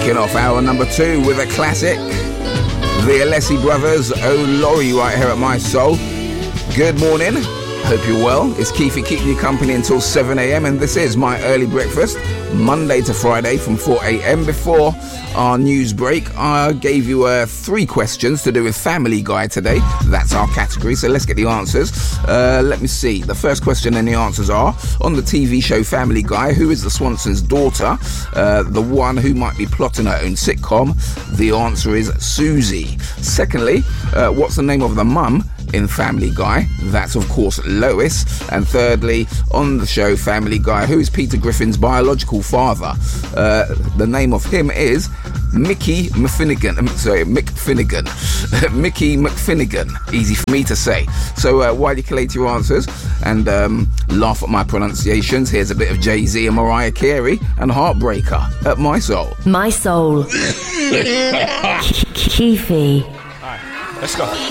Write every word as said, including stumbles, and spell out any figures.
Kicking off hour number two with a classic. The Alessi Brothers, Oh Laurie, right here at My Soul. Good morning. Hope you're well. It's Keefy keeping you company until seven a.m. and this is my early breakfast, Monday to Friday from four a.m. Before our news break, I gave you uh, three questions to do with Family Guy today. That's our category, so let's get the answers. Uh, let me see. The first question and the answers are, on the T V show Family Guy, who is the Swanson's daughter? Uh, the one who might be plotting her own sitcom? The answer is Susie. Secondly, uh, what's the name of the mum in Family Guy? That's of course Lois. And thirdly, on the show Family Guy, who is Peter Griffin's biological father? Uh, the name of him is Mickey McFinnigan. Um, sorry, Mick Finnegan. Mickey McFinnigan. Easy for me to say. So uh, while you collate your answers and um, laugh at my pronunciations, here's a bit of Jay-Z and Mariah Carey and Heartbreaker at My Soul. My Soul. Keefy. Alright, let's go.